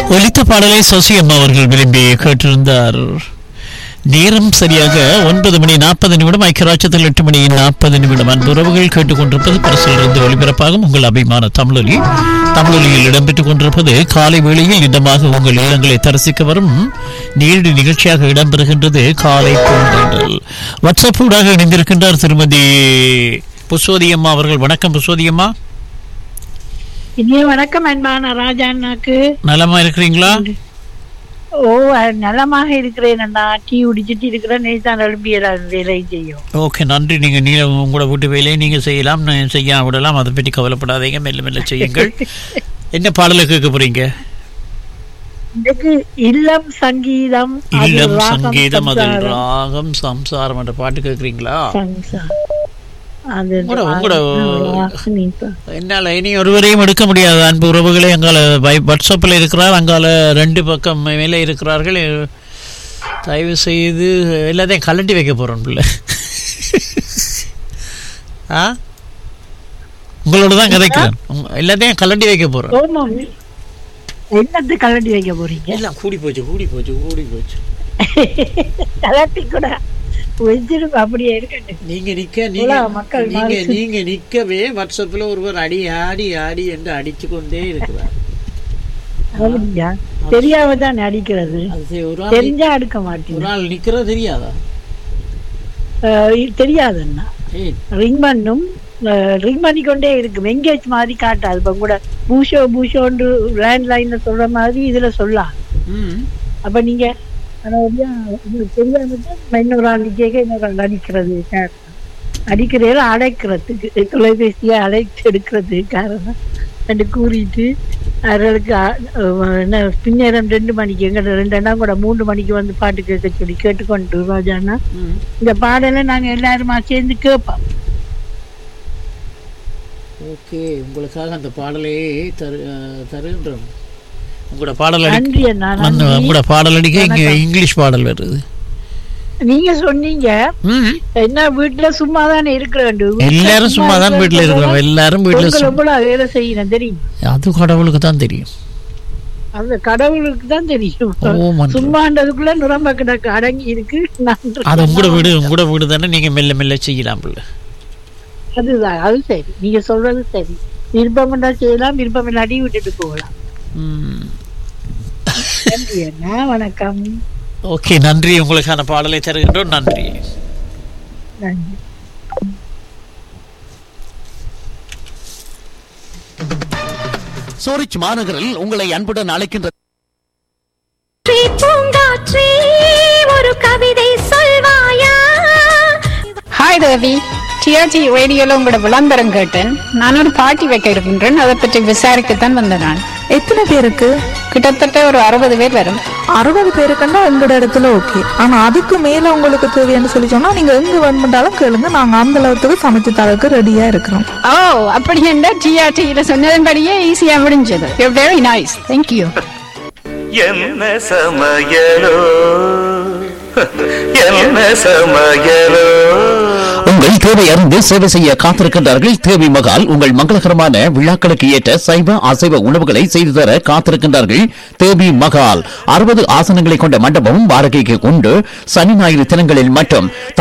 ஒலித்த பாடலை சசியம்மா அவர்கள் விரும்பி கேட்டிருந்தார். நேரம் சரியாக 9:40 ஐக்கியராட்சத்தில் 8:40. அன்பு உறவுகள் கேட்டுக்கொண்டிருப்பது பரிசிலிருந்து ஒலிபரப்பாகும் உங்கள் அபிமான தமிழொலி. தமிழொலியில் இடம்பெற்றுக் கொண்டிருப்பது காலை வேளையில் இடமாக உங்கள் இல்லங்களை தரிசிக்க வரும் நேரடி நிகழ்ச்சியாக இடம்பெறுகின்றது காலை பூந்தென்றல். வாட்ஸ்அப் ஊடாக இணைந்திருக்கின்றார் திருமதி புசோதியம்மா அவர்கள். வணக்கம் புசோதியம்மா. இனிய வணக்கம் அன்பான ராஜா அண்ணாக்கு. நலமா இருக்கிறீங்களா? ஓ, நலமாக இருக்கிறேன் அண்ணா. டீ குடிச்சிட்டு இருக்கிறேன். நேற்று எழுப்பியலாம் வேலை செய்யும். ஓகே, நன்றி. நீங்க உங்களோட வீட்டு வேலையை நீங்க செய்யலாம், செய்ய விடலாம். அதை பற்றி கவலைப்படாதீங்க, மெல்ல மெல்ல செய்யுங்கள். என்ன பாடலை கேட்க போறீங்க? இதுக்கு இல்லம் சங்கீதம் இல்லம் சங்கீதம் அதில் ராகம் சம்சாரம் என்ற பாட்டு கேட்குறீங்களா? என்னால் இனி ஒருவரையும் எடுக்க முடியாது அன்பு உறவுகளே. அங்கால வாட்ஸ்அப்பில் இருக்கிறார், அங்கால 2 பக்கம் மேலே இருக்கிறார்கள். தயவு செய்து எல்லாத்தையும் கலட்டி வைக்க போகிறோம் பிள்ளை. உங்களோட தான் கதைக்கிறேன். எல்லாத்தையும் கலட்டி வைக்க போகிறோம். என்னத்தை கலட்டி வைக்க போறீங்க? எல்லாம் கூடி போச்சு. கலட்டி கூட அப்படியே இருக்கட்டும். நீங்க நிக்கவே வாட்ஸ்அப்ல ஒருவர் அடி என்று அடிச்சு கொண்டே இருக்கிறார். தெரியாம தான் அடிக்கிறது. தெரிஞ்சா அடுக்க மாட்டேன். ஒரு நாள் நிக்கிறது தெரியாதா? தெரியாதுன்னா ரிங் பண்ணும். ரிங் பண்ணிக்கொண்டே இருக்கும். எங்கேஜ் மாதிரி காட்டாது. இப்ப கூட பூஷோன்னு லேண்ட் லைன்ல சொல்ற மாதிரி இதுல சொல்லலாம். அப்ப நீங்க தெரியாம இன்னொரு ஆள் கேட்க இன்னொரு ஆள் அடிக்கிறது அடைக்கிறதுக்கு, தொலைபேசியை அடைச்சு எடுக்கிறதுக்கு காரணம் ரெண்டு கூறிட்டு அவர்களுக்கு என்ன பின்னேரம் 2 மணிக்கு எங்கிட்ட 2 அண்ணா கூட 3 மணிக்கு வந்து பாட்டு கேட்க சொல்லி கேட்டுக்கொண்டு ராஜாண்ணா இந்த பாடலை நாங்க எல்லாருமா சேர்ந்து கேட்போம். ஓகே, உங்களுக்காக அந்த பாடலையே தருகின்றோம். உங்களோட பாடல் அடிக்க இங்க இங்கிலீஷ் பாடல் வருது. நீங்க சொன்னீங்க என்ன வீட்டுல சும்மா தானே இருக்க வேண்டும். எல்லாரும் சும்மா தான் வீட்டுல இருக்கிறோம். எல்லாரும் வீட்டுல வேலை செய்யணும் தெரியும். அது கடவுளுக்கு தான் தெரியும். அந்த கடவுளுக்கு தான் தெரியும். சும்மான்றதுக்குள்ள நிரம்ப கிடக்கு அடங்கி இருக்கு. அது உங்களோட வீடு தானே. நீங்க மெல்ல மெல்ல செய்யலாம் பிள்ளை. அதுதான், அது சரி. நீங்க சொல்றது சரி. விருப்பம் பண்ணா செய்யலாம், விருப்பம் இல்லாட்டி விட்டுட்டு போகலாம். வணக்கம். ஓகே, நன்றி. உங்களுக்கான பாடலை தருகின்றோம். நன்றி. சூரிச் மாநகரில் உங்களை அன்புடன் அழைக்கின்ற ஒரு கவிதை சொல்வாயா? ஹாய் தேவி, டிஆர்டி ரேடியோல உங்களோட விளம்பரம் கேட்டேன். நான் ஒரு பார்ட்டி வைக்க இருக்கின்றேன். அதை பற்றி விசாரிக்கத்தான் வந்தேன். நான் எத்தனை பேருக்கு? கிட்டத்தட்ட ஒரு 60 பேர் வரும். 60 பேருக்குன்னா எங்களோட இடத்துல ஓகே. ஆனா அதுக்கு மேல உங்களுக்கு தேவைன்னு சொல்லி சொன்னா நீங்க எங்க வேணுமென்றாலும் கேளுங்க. நாங்க அந்த அளவுக்கு சமைச்சு தரக்கு ரெடியா இருக்கிறோம். ஓ, அப்படி என்ன? டிஆர்டியில சொன்னதன்படியே ஈஸியா முடிஞ்சது. Very nice, thank you. என்ன சமையலோ என்ன சமையலோ. உங்கள் தேவை அறிந்து சேவை செய்ய காத்திருக்கின்றார்கள் தேவி மகால். உங்கள் மங்களகரமான விழாக்களுக்கு ஏற்ற சைவ அசைவ உணவுகளை செய்து தர காத்திருக்கின்றார்கள் தேவி மகால். 60 ஆசனங்களை கொண்ட மண்டபமும் வாடகைக்கு கொண்டு சனி ஞாயிறு தினங்களில் மற்றும்